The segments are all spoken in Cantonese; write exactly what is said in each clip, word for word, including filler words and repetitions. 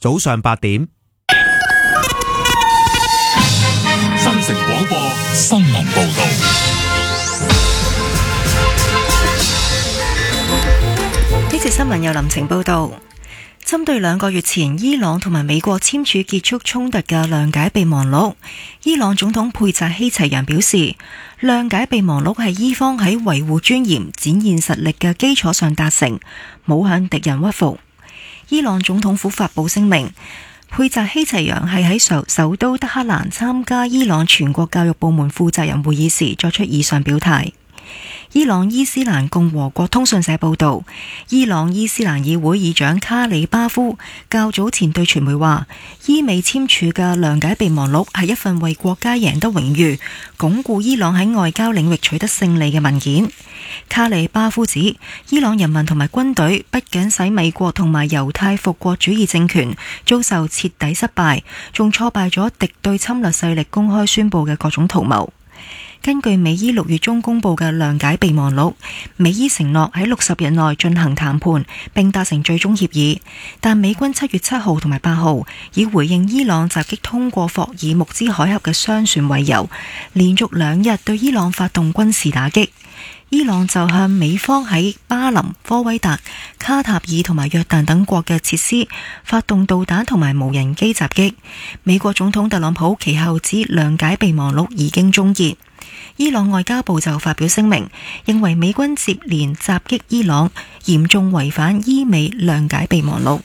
早上八點。 新城廣播新聞報道。 呢節新聞由林晴報道。針對兩個月前伊朗同埋美國簽署結束衝突嘅諒解備忘錄，伊朗總統佩扎希齊揚表示，諒解備忘錄係伊方喺維護尊嚴、展現實力嘅基礎上達成，冇向敵人屈服。伊朗總統府發布聲明，佩扎希齊揚係喺首首都德黑蘭參加伊朗全國教育部門負責人會議時作出以上表態。伊朗伊斯蘭共和國通訊社報道，伊朗伊斯蘭議會議長卡里巴夫較早前對傳媒話，伊美簽署嘅諒解備忘錄係一份為國家贏得榮譽、鞏固伊朗喺外交領域取得勝利嘅文件。卡里巴夫指，伊朗人民同埋軍隊不僅使美國同埋猶太復國主義政權遭受徹底失敗，仲挫敗咗敵對侵略勢力公開宣佈嘅各種圖謀。根據美伊六月中公布嘅諒解備忘錄，美伊承諾喺六十日內進行談判並達成最終協議，但美軍七月七號同埋八號以回應伊朗襲擊通過霍爾木茲海峽嘅商船為由，連續兩日對伊朗發動軍事打擊。伊朗就向美方喺巴林、科威特、卡塔爾同埋約旦等國嘅設施發動導彈同埋無人機襲擊。美國總統特朗普其後指諒解備忘錄已經終結。伊朗外交部就發表聲明，認為美軍接連襲擊伊朗，嚴重違反伊美諒解備忘錄。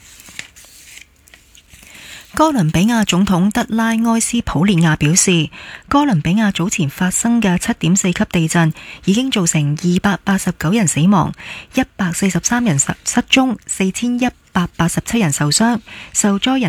哥倫比亞總統德拉埃斯普列亞表示，哥倫比亞早前發生嘅七點四級地震已經造成二百八十九人死亡、一百四十三人失蹤、四千一百八十七人受傷，受災人